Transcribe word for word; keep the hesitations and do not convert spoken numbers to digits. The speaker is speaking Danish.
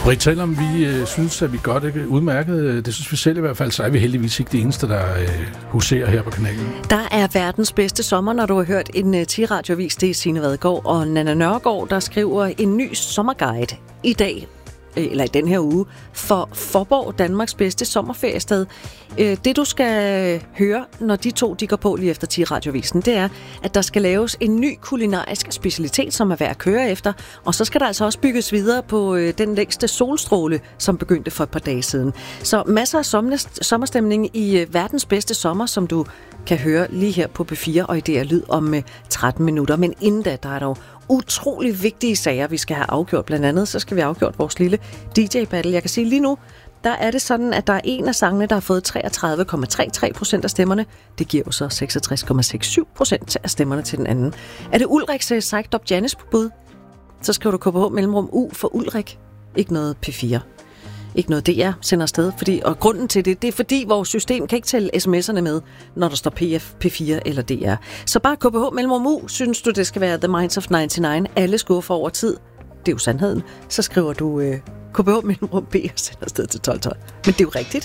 Britt, selvom vi øh, synes, at vi godt er udmærket, det synes vi selv i hvert fald, så er vi heldigvis ikke det eneste, der øh, huserer her på kanalen. Der er verdens bedste sommer, når du har hørt en uh, T-radiovis. Det er Signe Vadgaard og Nanna Nørgaard, der skriver en ny sommerguide i dag, eller i den her uge, for Fåborg, Danmarks bedste sommerferiested. Det, du skal høre, når de to de går på lige efter T-radiovisen, det er, at der skal laves en ny kulinarisk specialitet, som er værd at køre efter, og så skal der altså også bygges videre på den længste solstråle, som begyndte for et par dage siden. Så masser af sommerstemning i verdens bedste sommer, som du kan høre lige her på P fire og i D R Lyd om tretten minutter. Men inden da, der er dog utrolig vigtige sager, vi skal have afgjort. Blandt andet, så skal vi have afgjort vores lille D J-battle. Jeg kan sige lige nu, der er det sådan, at der er en af sangene, der har fået treogtredive komma tre procent af stemmerne. Det giver jo så seksogtres komma syvogtres procent af stemmerne til den anden. Er det Ulriks Psyched Up Janis på bud? Så skriver du K B H mellemrum U for Ulrik. Ikke noget P fire. Ikke noget D R sender afsted. Fordi, og grunden til det, det er fordi, vores system kan ikke tælle sms'erne med, når der står P F, P fire eller D R. Så bare K B H mellemrum U, synes du, det skal være The Minds of nioghalvfems. Alle skuffer over tid. Det er jo sandheden. Så skriver du øh, K B H mellemrum B og sender afsted til tolv tolv. Men det er jo rigtigt.